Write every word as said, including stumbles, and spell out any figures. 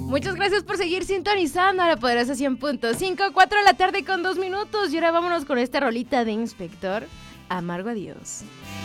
Muchas gracias por seguir sintonizando a la poderosa cien punto cinco, cuatro de la tarde con dos minutos. Y ahora vámonos con esta rolita de Inspector, Amargo Adiós.